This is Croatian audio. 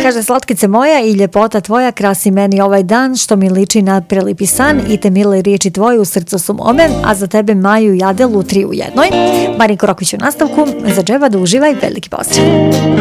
Kaže, slatkice moja i ljepota tvoja krasi meni ovaj dan, što mi liči na prelipi san i te mile riječi tvoje u srcu su mome, a za tebe Maju i Adelu 3 u jednoj. Marinko Rokvić u nastavku, za džeba da uživaj, veliki pozdrav.